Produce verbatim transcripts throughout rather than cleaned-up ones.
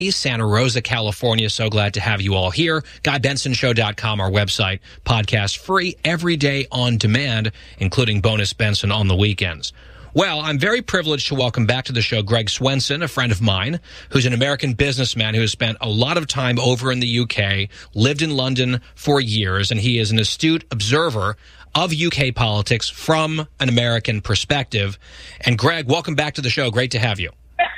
Santa Rosa, California. So glad to have you all here. Guy Benson Show dot com, our website. Podcast free every day on demand, including Bonus Benson on the weekends. Well, I'm very privileged to welcome back to the show Greg Swenson, a friend of mine, who's an American businessman who has spent a lot of time over in the U K, lived in London for years, and he is an astute observer of U K politics from an American perspective. And Greg, welcome back to the show. Great to have you.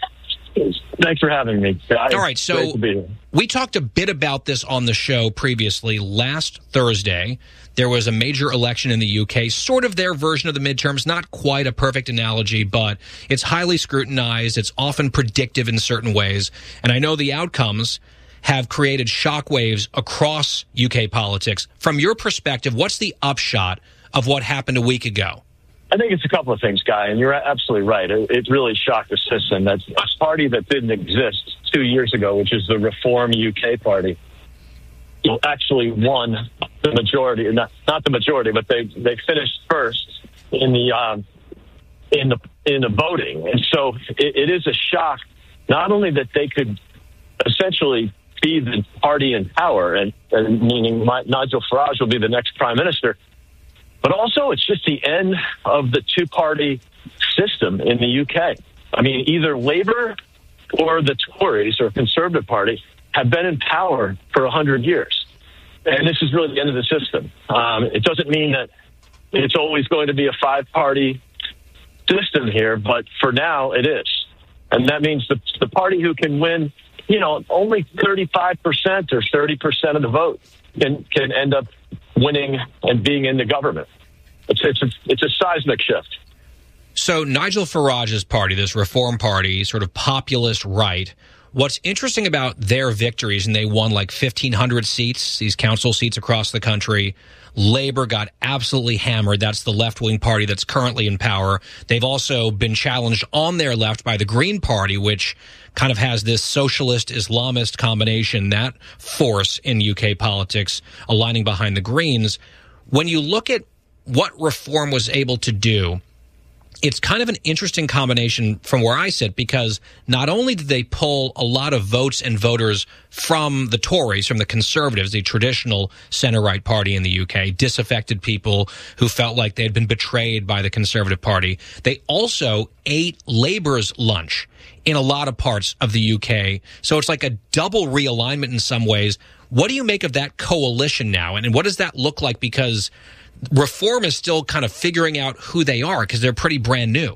Thanks for having me. All right, so we talked a bit about this on the show previously. Last Thursday, there was a major election in the U K, sort of their version of the midterms, not quite a perfect analogy, but it's highly scrutinized. It's often predictive in certain ways. And I know the outcomes have created shockwaves across U K politics. From your perspective, what's the upshot of what happened a week ago? I think it's a couple of things, Guy, and you're absolutely right. It, it really shocked the system. That's a party that didn't exist two years ago, which is the Reform U K Party, actually won the majority, not not the majority, but they they finished first in the um, in the in the voting, and so it, it is a shock. Not only that they could essentially be the party in power, and, and meaning my, Nigel Farage will be the next prime minister. But also, it's just the end of the two-party system in the U K. I mean, either Labour or the Tories or Conservative Party have been in power for one hundred years. And this is really the end of the system. Um, it doesn't mean that it's always going to be a five-party system here, but for now, it is. And that means the, the party who can win, you know, only thirty-five percent or thirty percent of the vote can, can end up winning and being in the government. It's it's a, it's a seismic shift. So Nigel Farage's party, this Reform Party, sort of populist right, what's interesting about their victories, and they won like fifteen hundred seats, these council seats across the country. Labour got absolutely hammered. That's the left-wing party that's currently in power. They've also been challenged on their left by the Green Party, which kind of has this socialist Islamist combination, that force in U K politics aligning behind the Greens. When you look at what Reform was able to do, it's kind of an interesting combination from where I sit, because not only did they pull a lot of votes and voters from the Tories, from the Conservatives, the traditional center-right party in the U K, disaffected people who felt like they had been betrayed by the Conservative Party, they also ate Labour's lunch in a lot of parts of the U K. So it's like a double realignment in some ways. What do you make of that coalition now? And what does that look like? Because Reform is still kind of figuring out who they are, because they're pretty brand new.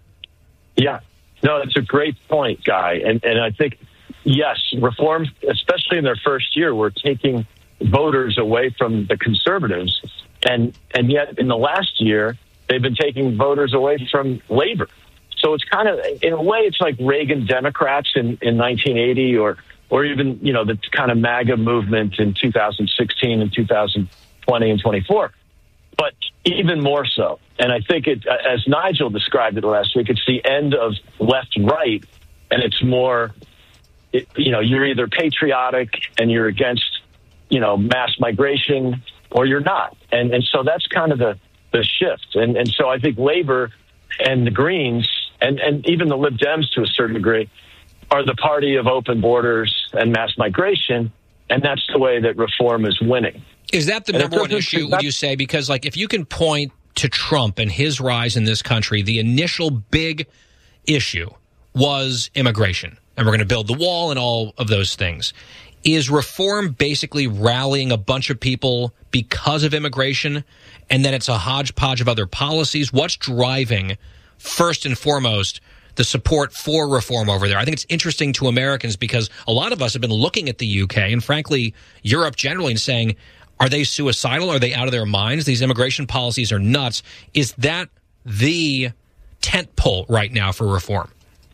Yeah. No, that's a great point, Guy. And and I think, yes, Reform, especially in their first year, were taking voters away from the Conservatives. And, and yet in the last year, they've been taking voters away from Labour. So it's kind of, in a way, it's like Reagan Democrats in, in nineteen eighty, or or even, you know, the kind of MAGA movement in two thousand sixteen and two thousand twenty and twenty-four. But even more so. And I think it, as Nigel described it last week, it's the end of left-right, and it's more, it, you know, you're either patriotic and you're against, you know, mass migration, or you're not. And and so that's kind of the, the shift. And and so I think Labour and the Greens, and, and even the Lib Dems to a certain degree, are the party of open borders and mass migration, and that's the way that Reform is winning. Is that the and number one issue, would you say? Because, like, if you can point to Trump and his rise in this country, the initial big issue was immigration, and we're going to build the wall and all of those things. Is Reform basically rallying a bunch of people because of immigration, and then it's a hodgepodge of other policies? What's driving, first and foremost, the support for Reform over there? I think it's interesting to Americans, because a lot of us have been looking at the U K and, frankly, Europe generally, and saying, are they suicidal? Are they out of their minds? These immigration policies are nuts. Is that the tent pole right now for Reform?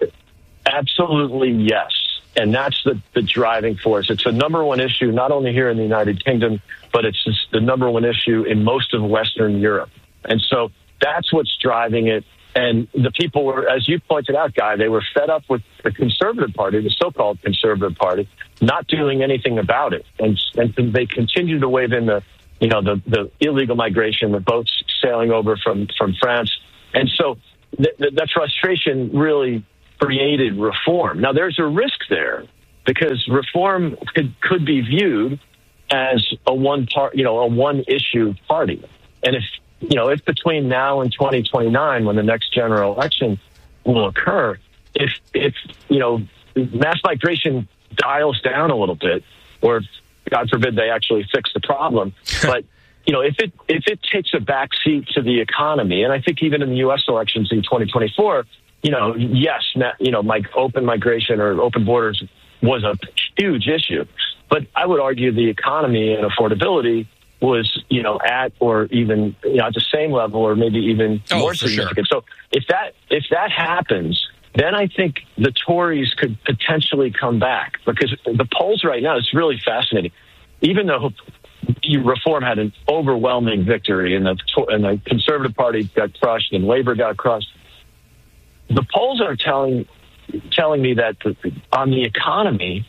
Absolutely, yes. And that's the, the driving force. It's the number one issue, not only here in the United Kingdom, but it's just the number one issue in most of Western Europe. And so that's what's driving it. And the people were, as you pointed out, Guy, they were fed up with the Conservative Party, the so-called Conservative Party, not doing anything about it. And, and they continued to wave in the, you know, the, the illegal migration, the boats sailing over from, from France. And so th- th- that frustration really created Reform. Now, there's a risk there, because reform could, could be viewed as a one part, you know, a one issue party. And if, you know, if between now and twenty twenty-nine, when the next general election will occur, if, if, you know, mass migration dials down a little bit, or if, God forbid they actually fix the problem, but, you know, if it, if it takes a backseat to the economy, and I think even in the U S elections in twenty twenty-four, you know, yes, you know, like open migration or open borders was a huge issue. But I would argue the economy and affordability was, you know, at or even, you know, at the same level or maybe even oh, more significant. Sure. So if that if that happens, then I think the Tories could potentially come back, because the polls right now, it's really fascinating. Even though Reform had an overwhelming victory and the, and the Conservative Party got crushed and Labor got crushed, the polls are telling telling me that the, on the economy,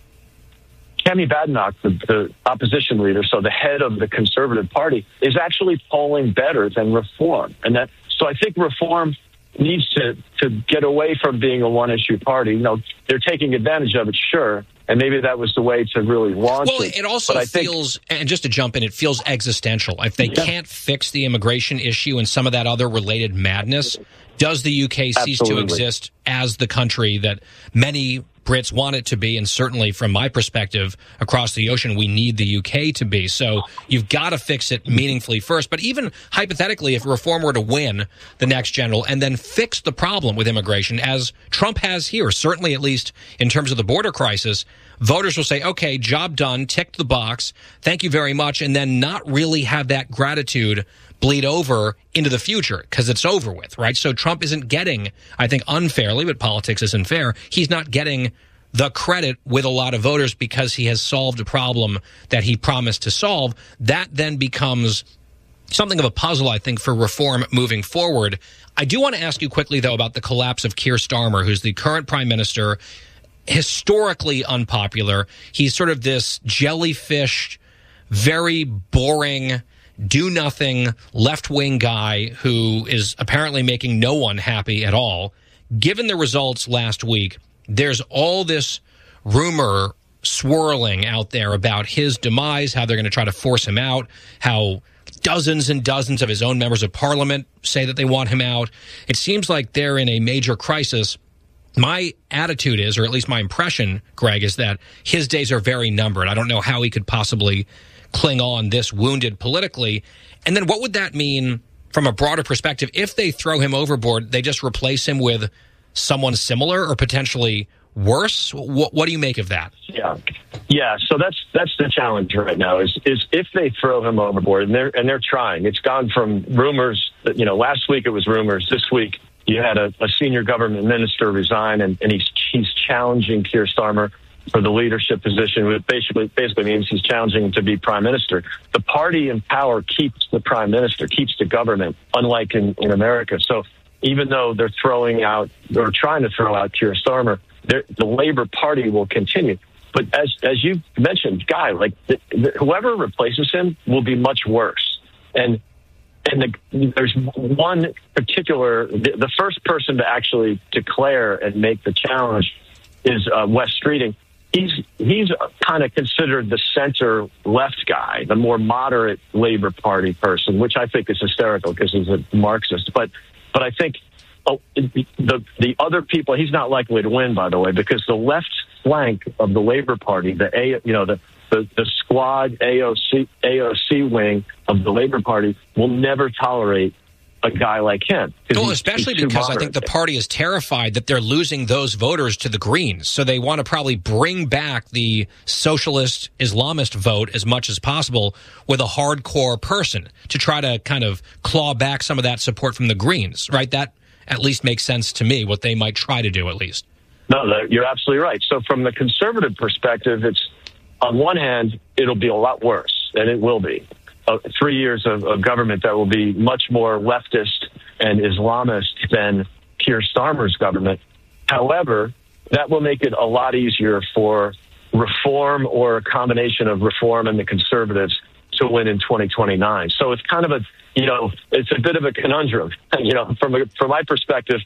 Kemi Badenoch, the, the opposition leader, so the head of the Conservative Party, is actually polling better than Reform. And that, so I think Reform needs to, to get away from being a one-issue party. You know, they're taking advantage of it, sure, and maybe that was the way to really launch well, it. Well, it also feels, think, and just to jump in, it feels existential. If they yeah. can't fix the immigration issue and some of that other related madness, does the U K cease Absolutely. to exist as the country that many Brits want it to be, and certainly from my perspective across the ocean, we need the U K to be. So you've got to fix it meaningfully first. But even hypothetically, if Reform were to win the next general and then fix the problem with immigration, as Trump has here, certainly at least in terms of the border crisis, voters will say, okay, job done, ticked the box, thank you very much, and then not really have that gratitude bleed over into the future because it's over with, right? So Trump isn't getting, I think unfairly, but politics isn't fair, he's not getting the credit with a lot of voters because he has solved a problem that he promised to solve. That then becomes something of a puzzle, I think, for Reform moving forward. I do want to ask you quickly, though, about the collapse of Keir Starmer, who's the current prime minister, historically unpopular. He's sort of this jellyfish, very boring, do-nothing, left-wing guy who is apparently making no one happy at all. Given the results last week, there's all this rumor swirling out there about his demise, how they're going to try to force him out, how dozens and dozens of his own members of parliament say that they want him out. It seems like they're in a major crisis. My attitude is, or at least my impression, Greg, is that his days are very numbered. I don't know how he could possibly cling on this wounded politically. And then what would that mean from a broader perspective? If they throw him overboard, they just replace him with someone similar or potentially worse? What, what do you make of that? Yeah. Yeah, so that's that's the challenge right now is is if they throw him overboard, and they're and they're trying. It's gone from rumors that, you know, last week it was rumors. This week you had a, a senior government minister resign, and, and he's he's challenging Keir Starmer for the leadership position, which basically basically means he's challenging him to be prime minister. The party in power keeps the prime minister, keeps the government, unlike in, in America. So even though they're throwing out, or trying to throw out Keir Starmer, the Labour Party will continue. But as as you mentioned, Guy, like the, the, whoever replaces him will be much worse. And and the, there's one particular, the, the first person to actually declare and make the challenge is uh, Wes Streeting. He's he's kind of considered the center left guy, the more moderate Labour Party person, which I think is hysterical because he's a Marxist. But but I think oh, the the other people, he's not likely to win, by the way, because the left flank of the Labour Party, the a you know the the, the squad A O C A O C wing of the Labour Party will never tolerate a guy like him. Well, especially he's because I think the party is terrified that they're losing those voters to the Greens. So they want to probably bring back the socialist Islamist vote as much as possible with a hardcore person to try to kind of claw back some of that support from the Greens, right? That at least makes sense to me, what they might try to do at least. No, you're absolutely right. So from the conservative perspective, it's on one hand, it'll be a lot worse, and it will be. Uh, three years of, of government that will be much more leftist and Islamist than Keir Starmer's government. However, that will make it a lot easier for Reform or a combination of Reform and the Conservatives to win in twenty twenty-nine. So it's kind of a, you know, it's a bit of a conundrum. You know, from a, from my perspective,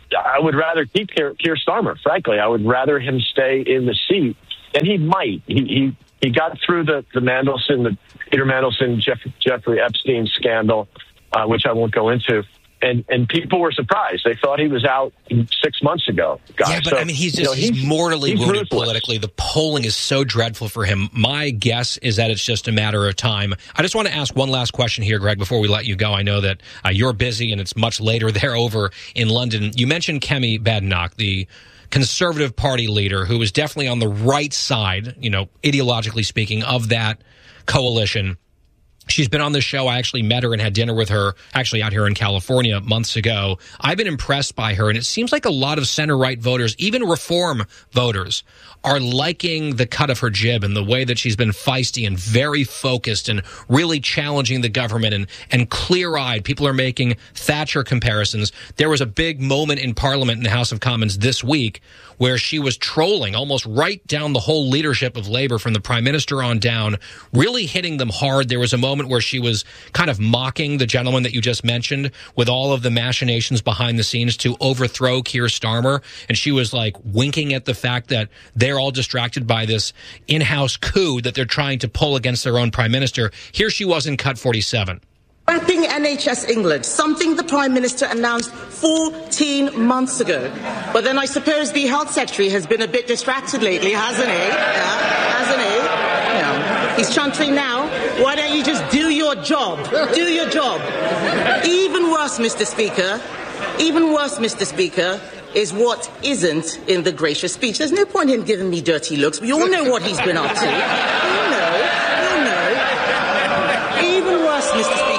I would rather keep Keir, Keir Starmer, frankly. I would rather him stay in the seat, and he might. He he, he got through the, the Mandelson, the Peter Mandelson, Jeff, Jeffrey Epstein scandal, uh, which I won't go into. And and people were surprised. They thought he was out six months ago. Guys. Yeah, but so, I mean, he's just you know, he's, he's mortally he's wounded ruthless. politically. The polling is so dreadful for him. My guess is that it's just a matter of time. I just want to ask one last question here, Greg, before we let you go. I know that uh, you're busy and it's much later there over in London. You mentioned Kemi Badenoch, the Conservative Party leader, who was definitely on the right side, you know, ideologically speaking, of that coalition. She's been on the show. I actually met her and had dinner with her, actually out here in California months ago. I've been impressed by her, and it seems like a lot of center-right voters, even reform voters, are liking the cut of her jib and the way that she's been feisty and very focused and really challenging the government and, and clear-eyed. People are making Thatcher comparisons. There was a big moment in Parliament in the House of Commons this week where she was trolling almost right down the whole leadership of Labour from the Prime Minister on down, really hitting them hard. There was a moment where she was kind of mocking the gentleman that you just mentioned with all of the machinations behind the scenes to overthrow Keir Starmer. And she was like winking at the fact that they're all distracted by this in-house coup that they're trying to pull against their own Prime Minister. Here she was in Cut forty-seven. Scrapping N H S England, something the Prime Minister announced fourteen months ago. But then I suppose the Health Secretary has been a bit distracted lately, hasn't he? Yeah, hasn't he? Yeah. He's chanting now, why don't you just do your job? Do your job. Even worse, Mister Speaker, even worse, Mister Speaker, is what isn't in the gracious speech. There's no point in giving me dirty looks. We all know what he's been up to. You know, you know. Even worse, Mister Speaker.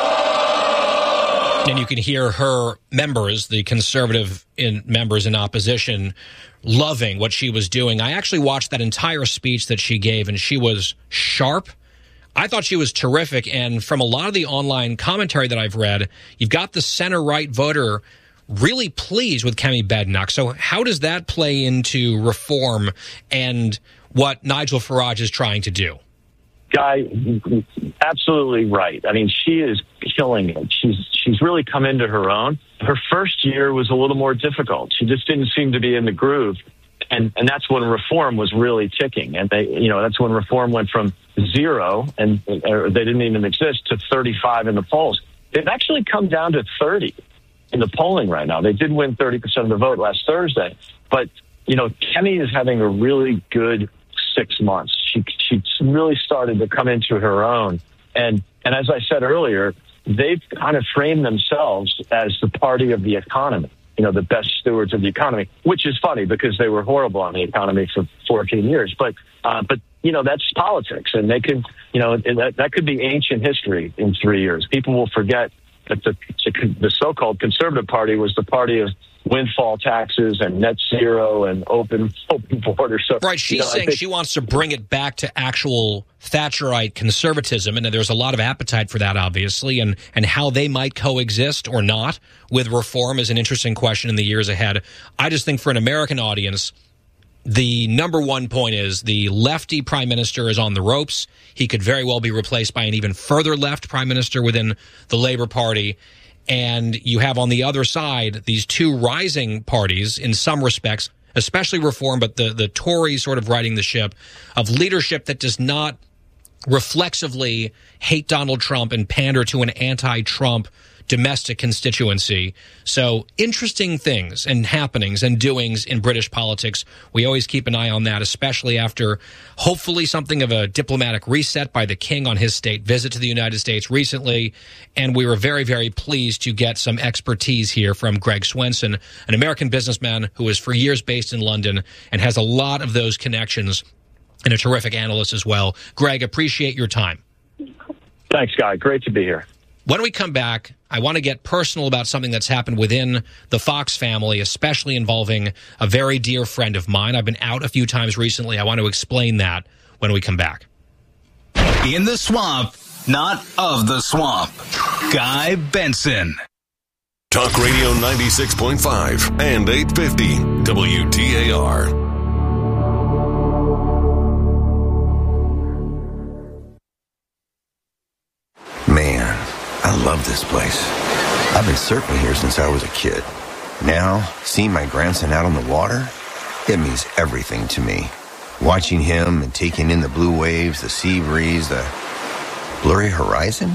And you can hear her members, the Conservative in, members in opposition, loving what she was doing. I actually watched that entire speech that she gave, and she was sharp. I thought she was terrific. And from a lot of the online commentary that I've read, you've got the center-right voter really pleased with Kemi Badenoch. So how does that play into reform and what Nigel Farage is trying to do? Guy, absolutely right. I mean, she is killing it. She's she's really come into her own. Her first year was a little more difficult. She just didn't seem to be in the groove, and and that's when reform was really ticking. And they, you know, that's when reform went from zero, and or they didn't even exist, to thirty-five in the polls. They've actually come down to thirty in the polling right now. They did win thirty percent of the vote last Thursday, but you know, Kemi is having a really good six months. She she really started to come into her own. And and as I said earlier, they've kind of framed themselves as the party of the economy, you know, the best stewards of the economy, which is funny because they were horrible on the economy for fourteen years. But, uh, but you know, that's politics. And they can, you know, that, that could be ancient history in three years. People will forget that the, the so-called Conservative Party was the party of windfall taxes and net zero and open open borders. So, right, she's you know, saying think, she wants to bring it back to actual Thatcherite conservatism, and there's a lot of appetite for that, obviously, and, and how they might coexist or not with reform is an interesting question in the years ahead. I just think for an American audience, the number one point is the lefty prime minister is on the ropes. He could very well be replaced by an even further left prime minister within the Labour Party. And you have on the other side these two rising parties in some respects, especially reform, but the, the Tories sort of riding the ship of leadership that does not reflexively hate Donald Trump and pander to an anti-Trump domestic constituency. So interesting things and happenings and doings in British politics. We always keep an eye on that, especially after hopefully something of a diplomatic reset by the king on his state visit to the United States recently. And we were very, very pleased to get some expertise here from Greg Swenson, an American businessman who is for years based in London and has a lot of those connections, and a terrific analyst as well. Greg, appreciate your time. Thanks, Guy. Great to be here. When we come back, I want to get personal about something that's happened within the Fox family, especially involving a very dear friend of mine. I've been out a few times recently. I want to explain that when we come back. In the swamp, not of the swamp. Guy Benson. Talk Radio ninety-six point five and eight fifty W T A R. Man, I love this place. I've been surfing here since I was a kid. Now, seeing my grandson out on the water, it means everything to me. Watching him and taking in the blue waves, the sea breeze, the blurry horizon.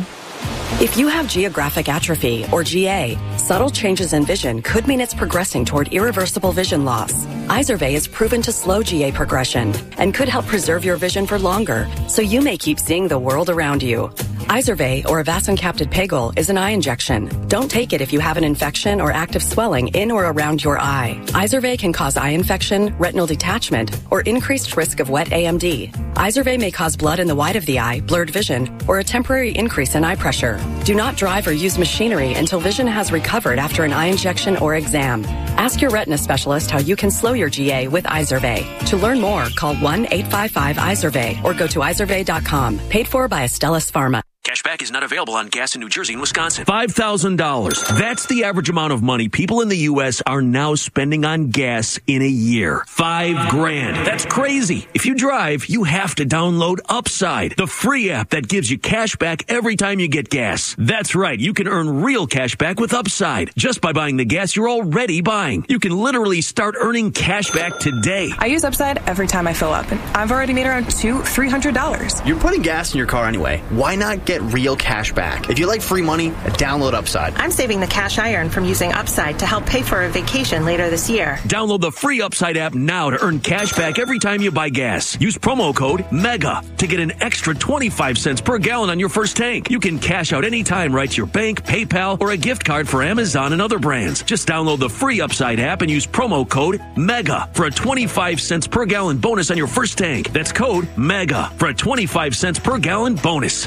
If you have geographic atrophy, or G A, subtle changes in vision could mean it's progressing toward irreversible vision loss. Izervay is proven to slow G A progression and could help preserve your vision for longer, so you may keep seeing the world around you. Izervay, or avacincaptad pegol, is an eye injection. Don't take it if you have an infection or active swelling in or around your eye. Izervay can cause eye infection, retinal detachment, or increased risk of wet A M D. Izervay may cause blood in the white of the eye, blurred vision, or a temporary increase in eye pressure. Do not drive or use machinery until vision has recovered after an eye injection or exam. Ask your retina specialist how you can slow your G A with Izervay. To learn more, call one eight five five Izervay or go to izervay dot com. Paid for by Astellas Pharma. Cashback is not available on gas in New Jersey and Wisconsin. five thousand dollars. That's the average amount of money people in the U S are now spending on gas in a year. Five grand. That's crazy. If you drive, you have to download Upside, the free app that gives you cash back every time you get gas. That's right. You can earn real cash back with Upside just by buying the gas you're already buying. You can literally start earning cash back today. I use Upside every time I fill up, and I've already made around two, three hundred dollars. You're putting gas in your car anyway. Why not get real cash back? If you like free money, download Upside. I'm saving the cash I earn from using Upside to help pay for a vacation later this year. Download the free Upside app now to earn cash back every time you buy gas. Use promo code MEGA to get an extra twenty-five cents per gallon on your first tank. You can cash out anytime right to your bank, PayPal, or a gift card for Amazon and other brands. Just download the free Upside app and use promo code MEGA for a twenty-five cents per gallon bonus on your first tank. That's code MEGA for a twenty-five cents per gallon bonus.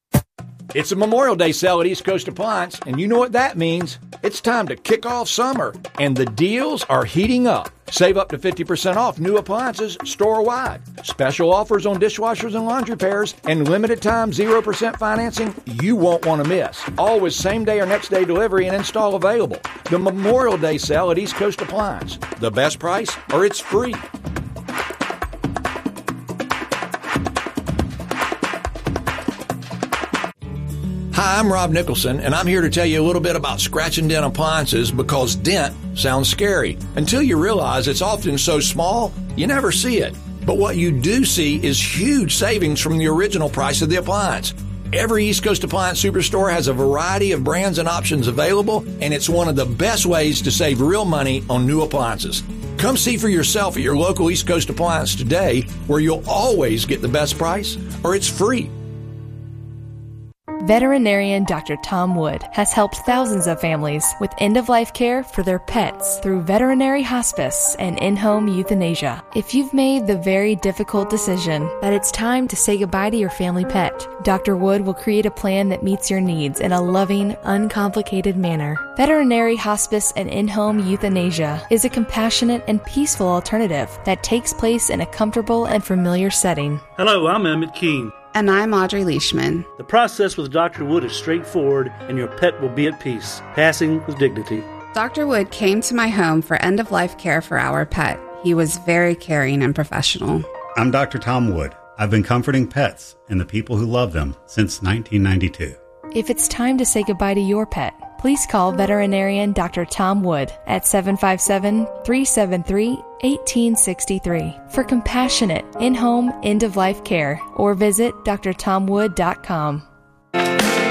It's a Memorial Day sale at East Coast Appliance, and you know what that means. It's time to kick off summer, and the deals are heating up. Save up to fifty percent off new appliances store-wide. Special offers on dishwashers and laundry pairs, and limited time zero percent financing you won't want to miss. Always same-day or next-day delivery and install available. The Memorial Day sale at East Coast Appliance. The best price, or it's free. Hi, I'm Rob Nicholson, and I'm here to tell you a little bit about scratch and dent appliances because dent sounds scary. Until you realize it's often so small, you never see it. But what you do see is huge savings from the original price of the appliance. Every East Coast Appliance Superstore has a variety of brands and options available, and it's one of the best ways to save real money on new appliances. Come see for yourself at your local East Coast Appliance today, where you'll always get the best price, or it's free. Veterinarian Doctor Tom Wood has helped thousands of families with end-of-life care for their pets through veterinary hospice and in-home euthanasia. If you've made the very difficult decision that it's time to say goodbye to your family pet, Doctor Wood will create a plan that meets your needs in a loving, uncomplicated manner. Veterinary hospice and in-home euthanasia is a compassionate and peaceful alternative that takes place in a comfortable and familiar setting. Hello, I'm Emmett Keene. And I'm Audrey Leishman. The process with Doctor Wood is straightforward, and your pet will be at peace, passing with dignity. Doctor Wood came to my home for end-of-life care for our pet. He was very caring and professional. I'm Doctor Tom Wood. I've been comforting pets and the people who love them since nineteen ninety-two. If it's time to say goodbye to your pet, please call veterinarian Doctor Tom Wood at seven five seven, three seven three, one eight six three for compassionate in-home end-of-life care, or visit d r tom wood dot com.